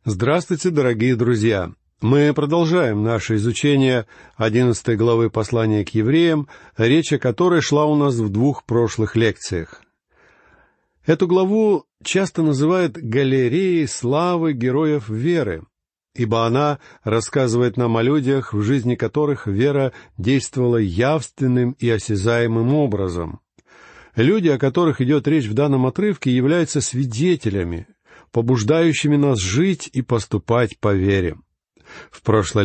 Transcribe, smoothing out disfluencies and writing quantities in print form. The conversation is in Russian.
Здравствуйте, дорогие друзья! Мы продолжаем наше изучение 11 главы послания к евреям, речь о которой шла у нас в 2 прошлых лекциях. Эту главу часто называют «галереей славы героев веры», ибо она рассказывает нам о людях, в жизни которых вера действовала явственным и осязаемым образом. Люди, о которых идет речь в данном отрывке, являются свидетелями, побуждающими нас жить и поступать по вере. В прошлой